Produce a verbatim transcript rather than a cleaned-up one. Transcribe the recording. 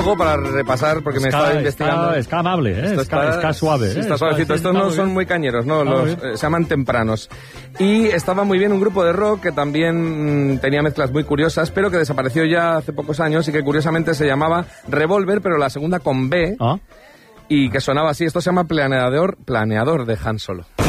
luego para repasar, porque me Ska, estaba investigando. Ska, ska amable, ¿eh? Esto Ska, está, ska suave, sí, ¿eh? está suavecito. Estos no son muy cañeros, ¿no? Los, eh, se llaman tempranos. Y estaba muy bien un grupo de rock que también tenía mezclas muy curiosas, pero que desapareció ya hace pocos años y que curiosamente se llamaba Revolver, pero la segunda con B, ¿Ah? y que sonaba así. Esto se llama Planeador, Planeador de Han Solo.